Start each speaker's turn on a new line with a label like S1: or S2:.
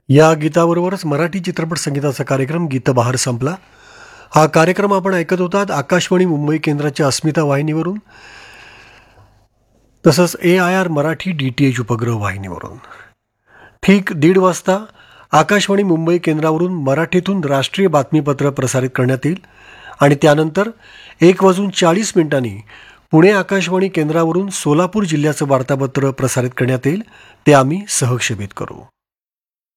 S1: या गीताबरोबरच मराठी चित्रपट संगीताचा कार्यक्रम गीतबहार संपला. हा कार्यक्रम आपण ऐकत होतात आकाशवाणी मुंबई केंद्राच्या अस्मिता वाहिनीवरून, तसंच AIR मराठी DTH उपग्रह वाहिनीवरून. ठीक 1:30 वाजता आकाशवाणी मुंबई केंद्रावरून मराठीतून राष्ट्रीय बातमीपत्र प्रसारित करण्यात येईल आणि त्यानंतर 1:40 पुणे आकाशवाणी केंद्रावरून सोलापूर जिल्ह्याचं वार्तापत्र प्रसारित करण्यात येईल. ते आम्ही सहक्षेपित करू.